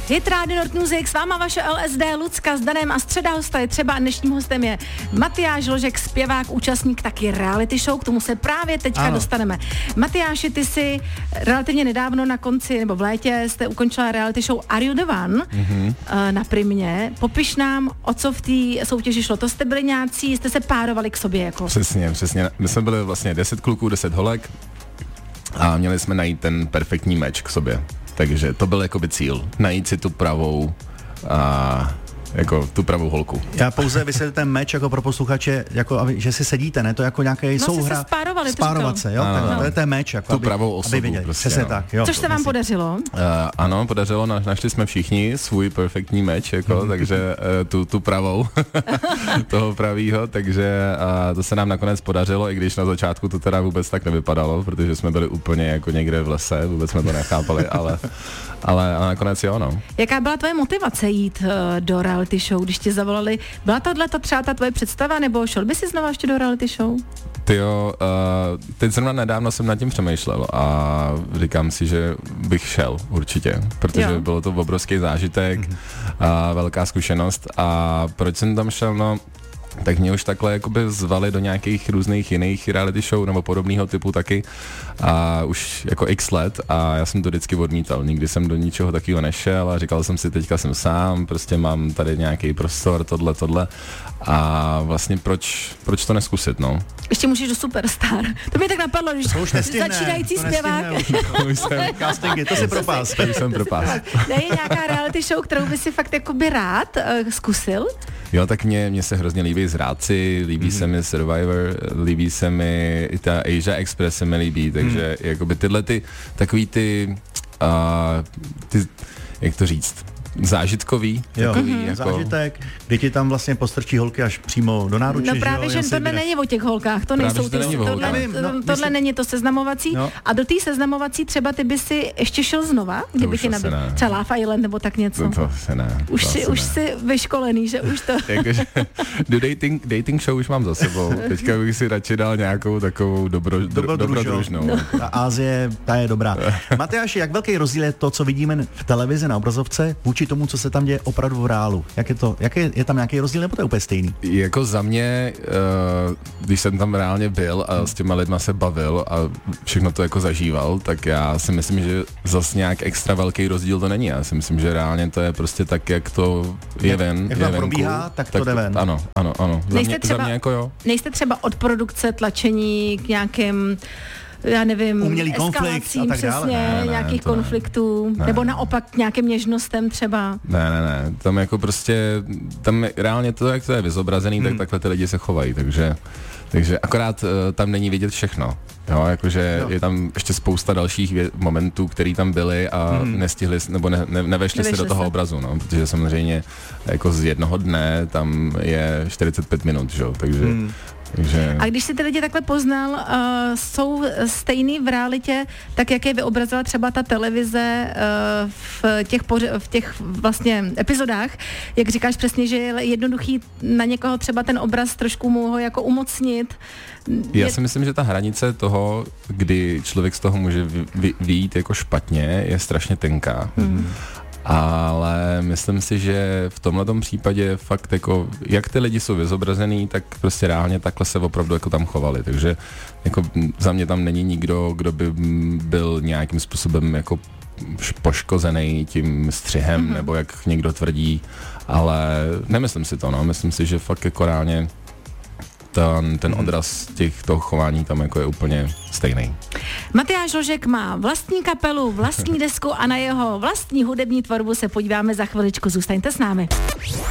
Hit Radio Nord Music, s váma vaše LSD, Lucka s Danem a středa hosta je třeba, dnešním hostem je Matyáš Ložek, zpěvák, účastník taky reality show, k tomu se právě teďka dostaneme. Matyáši, ty si relativně nedávno na konci, nebo v létě jste ukončila reality show Are You The One na Primě. Popiš nám, o co v té soutěži šlo. To jste byli nějací, jste se párovali k sobě jako. Přesně. My jsme byli vlastně 10 kluků, 10 holek a měli jsme najít ten perfektní meč k sobě. Takže to byl jakoby cíl, najít si tu pravou tu pravou holku. Já pouze vysvětlím ten meč jako pro posluchače, jako že si sedíte, ne? To jako nějaký souhra. Spárovat se, jo? To je ten meč, jako tu pravou osobu. Prostě, přesně tak, jo. Což se vám podařilo? Ano, podařilo, našli jsme všichni svůj perfektní meč, jako, takže tu pravou, toho pravýho, takže to se nám nakonec podařilo, i když na začátku to teda vůbec tak nevypadalo, protože jsme byli úplně jako někde v lese, vůbec jsme to nechápali, ale nakonec jo, no. Jaká byla tvoje motivace jít do reality show, když tě zavolali? Byla tohle třeba ta tvoje představa, nebo šel by si znova ještě do reality show? Tyjo, teď zrovna nedávno jsem nad tím přemýšlel a říkám si, že bych šel určitě, protože bylo to obrovský zážitek a velká zkušenost. A proč jsem tam šel? No, tak mě už takhle jakoby zvali do nějakých různých jiných reality show nebo podobného typu taky a už jako x let a já jsem to vždycky odmítal, nikdy jsem do ničeho takového nešel a říkal jsem si, teďka jsem sám, prostě mám tady nějaký prostor, tohle a vlastně proč to neskusit, no. Ještě můžeš do Superstar. To mě tak napadlo, když začínající zpěvák. Castingy, to si propás. To jsem propás. Je nějaká reality show, kterou by si fakt jakoby rád zkusil? Jo, tak mě se hrozně líbí Zrádci, líbí se mi Survivor, líbí se mi i ta Asia Express se mi líbí, takže jakoby tyhle takový ty, jak to říct, zážitkový. Takový, jako zážitek, kdy ti tam vlastně postrčí holky až přímo do náruče. No právě, že tohle není o těch holkách, to nejsou tohle není to seznamovací. No. A do té seznamovací třeba ty by si ještě šel znova, kdyby ti nabil třeba Love Island nebo tak něco. To se ne. Už jsi vyškolený, že už to... Jakože dating show už mám za sebou. Teďka bych si radši dal nějakou takovou dobrodružnou. No. Ta Asie, ta je dobrá. Matyáši, jak velký rozdíl je to, co vidíme v televizi na obrazovce, vůči tomu, co se tam děje opravdu v reálu? Je tam nějaký rozdíl, nebo to je úplně stejný? Jako za mě, když jsem tam reálně byl a s těma lidma se bavil a všechno to jako zažíval, tak já si myslím, že zase nějak extra velký rozdíl to není. Já si myslím, že reálně to je prostě tak, jak to je ven. Jak to probíhá, tak to jde ven. Ano. Za mě jako jo. Nejste třeba od produkce tlačení k nějakým, já nevím, umělý konflikt a tak dále. Přesně, nějakých konfliktů, nebo naopak k nějakým něžnostem třeba. Ne, tam jako prostě, tam reálně to, jak to je vyzobrazený, tak takhle ty lidi se chovají, takže akorát tam není vidět všechno. Jo, jakože je tam ještě spousta dalších momentů, které tam byly a nestihli, nebo nevešli se do toho obrazu, no, protože samozřejmě jako z jednoho dne tam je 45 minut, jo, takže... A když si ty lidi takhle poznal, jsou stejný v realitě, tak jak je vyobrazila třeba ta televize v těch vlastně epizodách, jak říkáš přesně, že je jednoduchý na někoho třeba ten obraz trošku mu ho jako umocnit. Já si myslím, že ta hranice toho, kdy člověk z toho může vyjít jako špatně, je strašně tenká. Ale myslím si, že v tomhletom případě fakt jako, jak ty lidi jsou vyzobrazený, tak prostě reálně takhle se opravdu jako tam chovali, takže jako za mě tam není nikdo, kdo by byl nějakým způsobem jako poškozený tím střihem, nebo jak někdo tvrdí, ale nemyslím si to, no, myslím si, že fakt jako reálně ten odraz toho chování tam jako je úplně stejný. Matyáš Ložek má vlastní kapelu, vlastní desku a na jeho vlastní hudební tvorbu se podíváme za chviličku. Zůstaňte s námi.